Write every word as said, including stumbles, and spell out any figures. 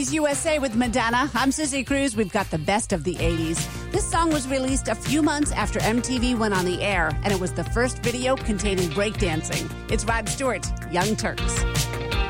eighties U S A with Madonna. I'm Sissy Cruz. We've got the best of the eighties. This song was released a few months after M T V went on the air, and it was the first video containing breakdancing. It's Rod Stewart, Young Turks.